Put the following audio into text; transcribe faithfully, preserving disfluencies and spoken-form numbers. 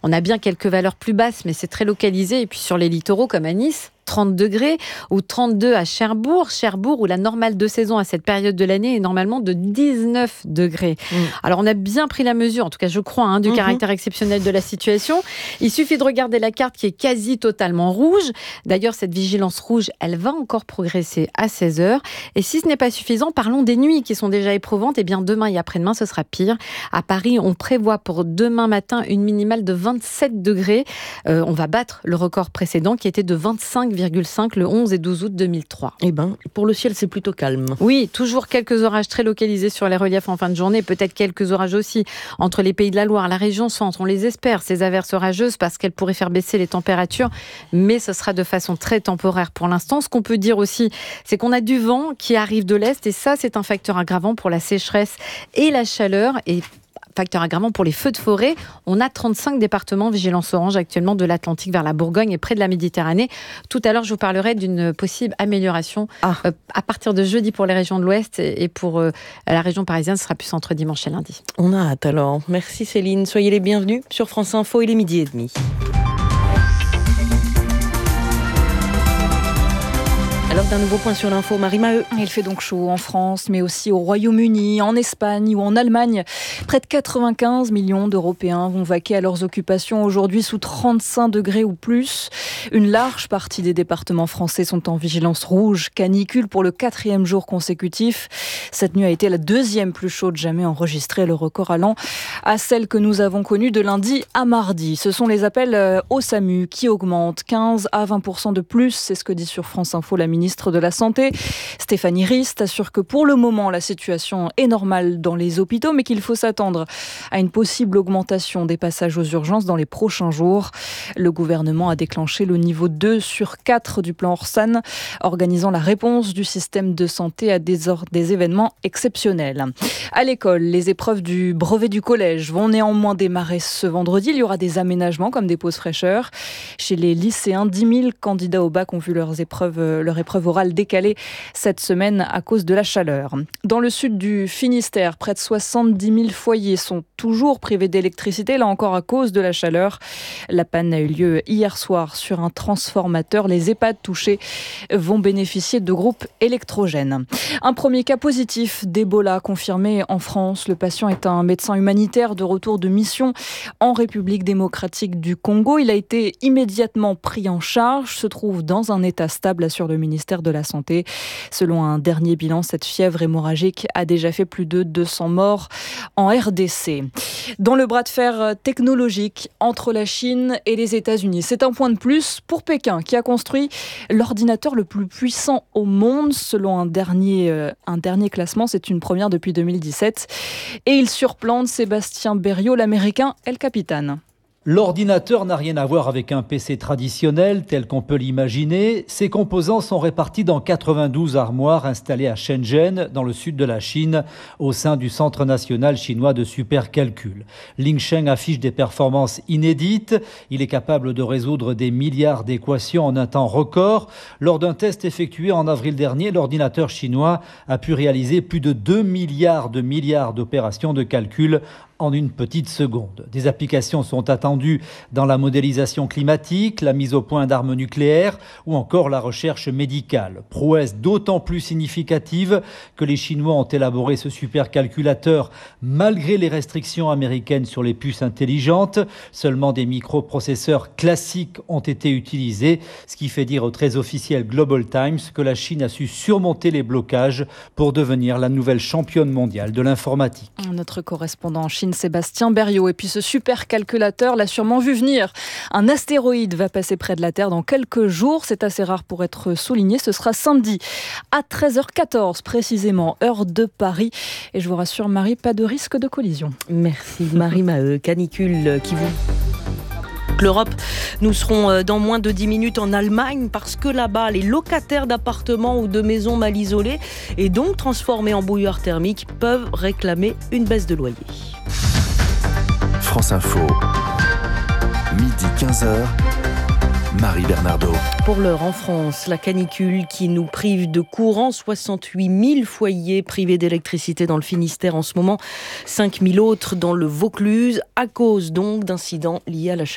On a bien quelques valeurs plus basses, mais c'est très localisé. Et puis sur les littoraux, comme à Nice, trente degrés ou trente-deux à Cherbourg. Cherbourg, où la normale de saison à cette période de l'année est normalement de dix-neuf degrés. Mmh. Alors, on a bien pris la mesure, en tout cas, je crois, hein, du mmh. caractère exceptionnel de la situation. Il suffit de regarder la carte qui est quasi totalement rouge. D'ailleurs, cette vigilance rouge, elle va encore progresser à seize heures. Et si ce n'est pas suffisant, parlons des nuits qui sont déjà éprouvantes. Eh bien, demain et après-demain, ce sera pire. À Paris, on prévoit pour demain matin une minimale de vingt-sept degrés. Euh, on va battre le record précédent qui était de vingt-cinq virgule cinq le onze et douze août deux mille trois. Eh ben, pour le ciel, c'est plutôt calme. Oui, toujours quelques orages très localisés sur les reliefs en fin de journée, peut-être quelques orages aussi entre les Pays de la Loire, la région centre. On les espère, ces averses orageuses, parce qu'elles pourraient faire baisser les températures, mais ce sera de façon très temporaire pour l'instant. Ce qu'on peut dire aussi, c'est qu'on a du vent qui arrive de l'est, et ça, c'est un facteur aggravant pour la sécheresse et la chaleur, et facteur aggravant pour les feux de forêt. On a trente-cinq départements vigilance orange actuellement de l'Atlantique vers la Bourgogne et près de la Méditerranée. Tout à l'heure, je vous parlerai d'une possible amélioration ah. euh, à partir de jeudi pour les régions de l'Ouest et pour euh, la région parisienne, ce sera plus entre dimanche et lundi. On a hâte alors. Merci Céline. Soyez les bienvenus sur France Info, il est midi et demi. Alors d'un nouveau point sur l'info, Marie Maheu. Il fait donc chaud en France, mais aussi au Royaume-Uni, en Espagne ou en Allemagne. Près de quatre-vingt-quinze millions d'Européens vont vaquer à leurs occupations aujourd'hui sous trente-cinq degrés ou plus. Une large partie des départements français sont en vigilance rouge, canicule pour le quatrième jour consécutif. Cette nuit a été la deuxième plus chaude jamais enregistrée, le record allant à celle que nous avons connue de lundi à mardi. Ce sont les appels au SAMU qui augmentent quinze à vingt pour cent de plus, c'est ce que dit sur France Info la ministre de la Santé. Stéphanie Rist assure que pour le moment, la situation est normale dans les hôpitaux, mais qu'il faut s'attendre à une possible augmentation des passages aux urgences dans les prochains jours. Le gouvernement a déclenché le niveau deux sur quatre du plan Orsan, organisant la réponse du système de santé à des, or- des événements exceptionnels. À l'école, les épreuves du brevet du collège vont néanmoins démarrer ce vendredi. Il y aura des aménagements comme des pauses fraîcheurs. Chez les lycéens, dix mille candidats au bac ont vu leurs épreuves, leur épreuve orale décalée cette semaine à cause de la chaleur. Dans le sud du Finistère, près de soixante-dix mille foyers sont toujours privés d'électricité, là encore à cause de la chaleur. La panne a eu lieu hier soir sur un transformateur. Les EHPAD touchés vont bénéficier de groupes électrogènes. Un premier cas positif d'Ebola confirmé en France. Le patient est un médecin humanitaire de retour de mission en République démocratique du Congo. Il a été immédiatement pris en charge, se trouve dans un état stable, assure le ministère de la Santé. Selon un dernier bilan, cette fièvre hémorragique a déjà fait plus de deux cents morts en R D C. Dans le bras de fer technologique entre la Chine et les États-Unis, c'est un point de plus pour Pékin qui a construit l'ordinateur le plus puissant au monde. Selon un dernier, euh, un dernier classement, c'est une première depuis deux mille dix-sept. Et il surplante Sébastien Berriot, l'Américain El Capitan. L'ordinateur n'a rien à voir avec un P C traditionnel tel qu'on peut l'imaginer. Ses composants sont répartis dans quatre-vingt-douze armoires installées à Shenzhen, dans le sud de la Chine, au sein du Centre national chinois de supercalcul. Lingsheng affiche des performances inédites. Il est capable de résoudre des milliards d'équations en un temps record. Lors d'un test effectué en avril dernier, l'ordinateur chinois a pu réaliser plus de deux milliards de milliards d'opérations de calcul en une petite seconde. Des applications sont attendues dans la modélisation climatique, la mise au point d'armes nucléaires ou encore la recherche médicale. Prouesse d'autant plus significative que les Chinois ont élaboré ce supercalculateur malgré les restrictions américaines sur les puces intelligentes. Seulement des microprocesseurs classiques ont été utilisés, ce qui fait dire au très officiel Global Times que la Chine a su surmonter les blocages pour devenir la nouvelle championne mondiale de l'informatique. Notre correspondant en Chine, Sébastien Berriot. Et puis ce supercalculateur l'a sûrement vu venir. Un astéroïde va passer près de la Terre dans quelques jours. C'est assez rare pour être souligné. Ce sera samedi à treize heures quatorze précisément, heure de Paris. Et je vous rassure Marie, pas de risque de collision. Merci Marie Maheu. Canicule qui vous... L'Europe, nous serons dans moins de dix minutes en Allemagne parce que là-bas, les locataires d'appartements ou de maisons mal isolées et donc transformés en bouilloires thermiques peuvent réclamer une baisse de loyer. France Info, midi quinze heures. Marie Bernardo. Pour l'heure, en France, la canicule qui nous prive de courant, soixante-huit mille foyers privés d'électricité dans le Finistère en ce moment, cinq mille autres dans le Vaucluse, à cause donc d'incidents liés à la